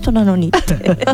人なのにって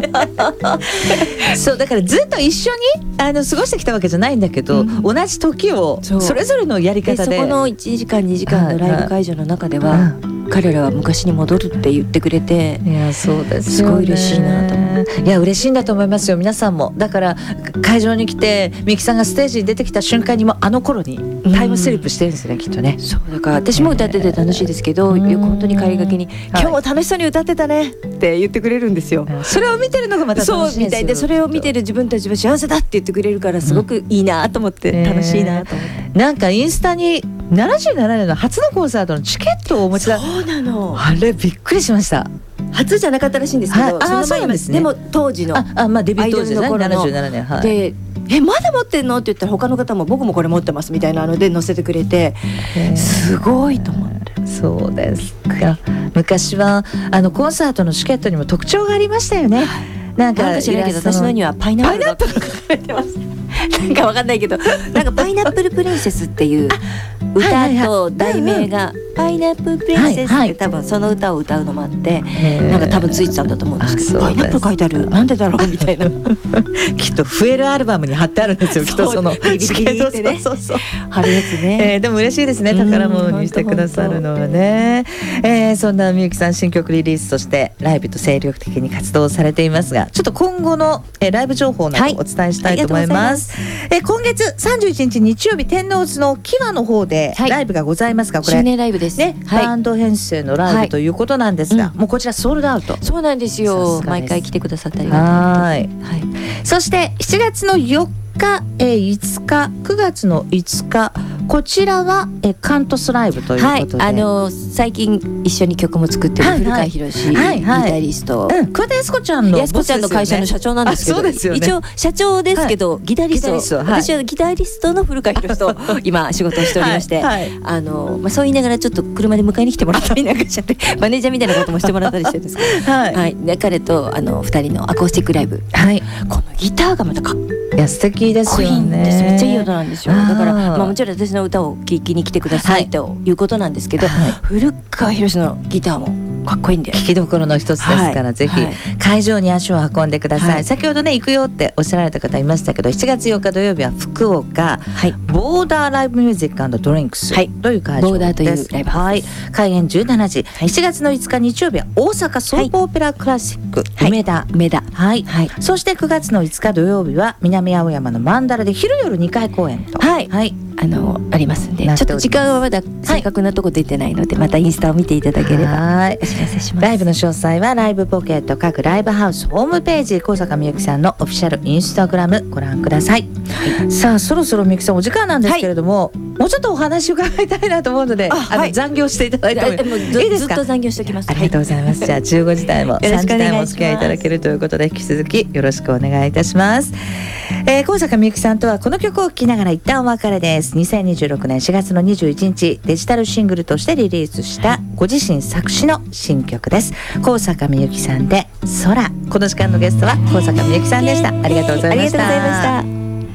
そうだからずっと一緒に過ごしてきたわけじゃないんだけど、同じ時をそれぞれのやり方で、 そこの1時間2時間のライブ会場の中では、彼らは昔に戻るって言ってくれて、 いやそうですよね、 すごい嬉しいなと思って。 いや嬉しいんだと思いますよ、皆さんも。だから会場に来てみゆきさんがステージに出てきた瞬間にもあの頃にタイムスリップしてるんですよね、きっとね。 そうだから私も歌ってて楽しいですけど、よく本当に帰りがけに今日も楽しそうに歌ってたねって言ってくれるんですよ。 それを見てるのがまた楽しいですよ。 そうみたいで、それを見てる自分たちは幸せだって言ってくれるから、すごくいいなと思って、楽しいなと思って、 なんかインスタに77年の初のコンサートのチケットをお持ちだ。 そうなの。 あれびっくりしました。 初じゃなかったらしいんですけど、その前にでも当時のまあデビュー当時の77年、はい、 でまだ持ってんのって言ったら、他の方も僕もこれ持ってますみたいなので載せてくれて、すごいと思って。 そうですか。昔はコンサートのチケットにも特徴がありましたよね。なんか知らないけど、私のにはパイナップルが書かれてます。なんかわかんないけど、なんかパイナップルプリンセスっていう歌と題名がパイナップルプリンセスって、多分その歌を歌うのもあって、なんか多分ついてたんだと思うんですけど、パイナップル書いてある、なんでだろうみたいなきっと増えるアルバムに貼ってあるんですよ、きっとそのチケットってね、そう貼るやつね。 でも嬉しいですね、宝物にしてくださるのはね。そんなみゆきさん、新曲リリースとしてライブと精力的に活動されていますが、ちょっと今後のライブ情報などお伝えしたいと思います。今月31日日曜日、天王洲のキワの方でライブがございますが、これ周年ライブですね、バンド編成のライブということなんですが、もうこちらソールドアウト。 そうなんですよ。毎回来てくださってありがとうございます。 そして7月の4日、5日、9月の5日、こちらはカントスライブということで、 最近一緒に曲も作ってる古川博ギタリスト、 桑田靖子ちゃんの会社の社長なんですけど、一応社長ですけどギタリスト、私はギタリストの古川博と今仕事をしておりまして、そう言いながらちょっと車で迎えに来てもらったりなんかしちゃって、マネージャーみたいなこともしてもらったりしてるんですけど、彼と2人のアコースティックライブ、このギターがまたかっこいい、素敵ですよね。 めっちゃいい音なんですよ。だからもちろん私の歌を聴きに来てくださいということなんですけど、古川博のギターもかっこいいんで、 聴きどころの一つですから、ぜひ会場に足を運んでください。先ほどね、行くよっておっしゃられた方いましたけど、7月8日土曜日は福岡、ボーダーライブミュージック&ドリンクスという会場です。 ボーダーというライブハウス、 開演17時。7月の5日日曜日は大阪ソープオペラクラシック梅田、そして9月の5日土曜日は南青山のマンダラで昼夜2回公演とありますんで、ちょっと時間はまだ正確なとこ出てないので、またインスタを見ていただければお知らせします。 ライブの詳細はライブポケット各ライブハウスホームページ、高坂みゆきさんのオフィシャルインスタグラムご覧ください。さあそろそろみゆきさんお時間なんですけれども、もうちょっとお話伺いたいなと思うので、残業していただいてもいいですか？ ずっと残業しておきます。 ありがとうございます。じゃあ15時台も3時台もお付き合いいただけるということで、引き続きよろしくお願いいたします。高坂みゆきさんとはこの曲を聴きながら一旦お別れです。2026年4月の21日デジタルシングルとしてリリースしたご自身作詞の新曲です。高坂みゆきさんで空。この時間のゲストは高坂みゆきさんでした。ありがとうございました。